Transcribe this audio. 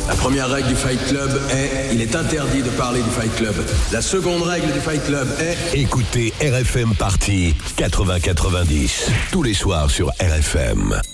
La première règle du Fight Club est il est interdit de parler du Fight Club. La seconde règle du Fight Club est écoutez RFM Party 80-90 tous les soirs sur RFM.